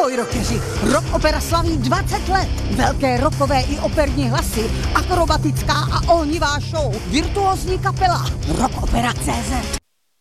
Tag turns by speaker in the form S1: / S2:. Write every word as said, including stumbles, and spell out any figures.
S1: Ahoj rockeři, Rock Opera slaví dvacet let. Velké rockové i operní hlasy, akrobatická a ohnivá show, virtuózní kapela, rock opera tečka cé zet.